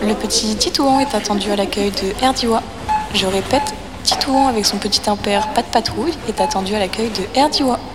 Le petit Titouan est attendu à l'accueil de Herdiwa. Je répète, Titouan avec son petit impair Pas de patrouille est attendu à l'accueil de Herdiwa.